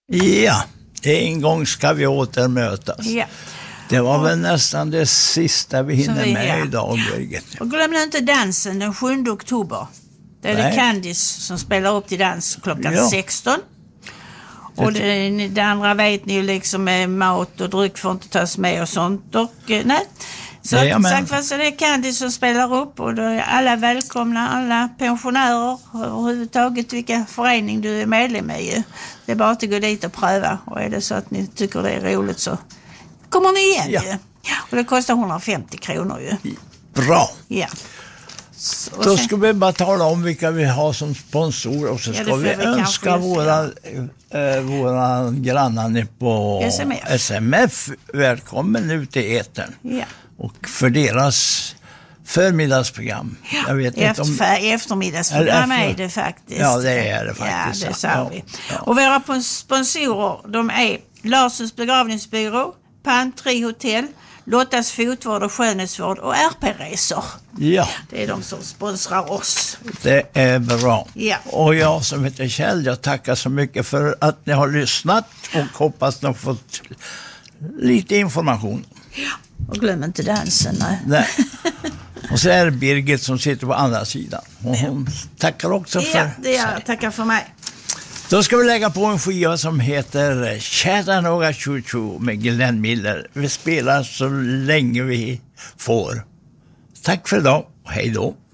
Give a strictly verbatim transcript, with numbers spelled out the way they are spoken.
Ja, en gång ska vi återmötas. Ja. Det var väl nästan det sista vi hinner vi, med ja. idag, Birgit. Och glöm inte dansen den sjunde oktober. Det är Nej. det Candice som spelar upp till dans klockan Ja. sexton. Och det, det andra vet ni ju liksom med mat och dryck får inte tas med och sånt. Och, nej. Så Nej, att, men... sagt vad så det är Candice som spelar upp och då är alla välkomna, alla pensionärer överhuvudtaget vilka förening du är medlem i ju. Det är bara att gå dit och pröva och är det så att ni tycker det är roligt så kommer ni igen ja. ju. Och det kostar hundrafemtio kronor ju. Bra. Ja. Och då ska vi bara tala om vilka vi har som sponsor och så ska ja, vi, vi önska våra, äh, våra grannar på S M F. S M F välkommen ut i etern. Ja. Och för deras förmiddagsprogram. Ja, jag vet efter, inte om... eftermiddagsprogram är det faktiskt. Ja, det är det faktiskt. Ja, det sa ja. vi. Ja. Och våra sponsorer, de är Larsens begravningsbyrå, Pantry Hotel, Lottas fotvård och skönhetsvård och R P-resor. Ja. Det är de som sponsrar oss. Det är bra. Ja. Och jag som heter Kjell, jag tackar så mycket för att ni har lyssnat och hoppas ni har fått lite information. Ja. Och glöm inte dansen. Nej. Nej. Och så är det Birgit som sitter på andra sidan. Och hon tackar också för ja, det är jag. Tackar för mig. Då ska vi lägga på en skiva som heter Chattanooga Choo Choo med Glenn Miller. Vi spelar så länge vi får. Tack för idag och hej då.